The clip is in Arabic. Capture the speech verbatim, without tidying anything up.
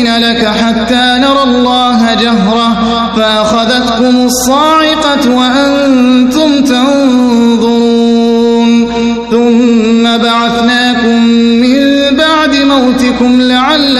لك حتى نرى الله جهرة فأخذتكم الصاعقة وأنتم تنظرون ثم بعثناكم من بعد موتكم لعلكم